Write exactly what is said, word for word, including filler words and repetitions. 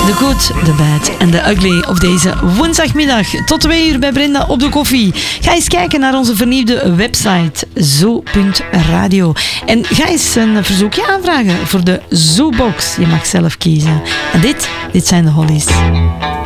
The Good, The Bad en The Ugly op deze woensdagmiddag. Tot twee uur bij Brenda op de koffie. Ga eens kijken naar onze vernieuwde website zo punt radio. En ga eens een verzoekje aanvragen voor de Zoobox. Je mag zelf kiezen. En dit, dit zijn de Hollies.